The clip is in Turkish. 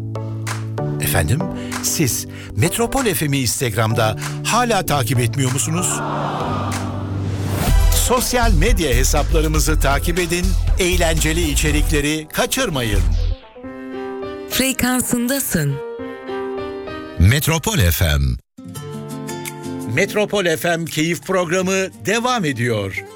Efendim, siz Metropol FM'i Instagram'da hala takip etmiyor musunuz? Sosyal medya hesaplarımızı takip edin, eğlenceli içerikleri kaçırmayın. Frekansındasın. Metropol FM. Metropol FM Keyif Programı devam ediyor.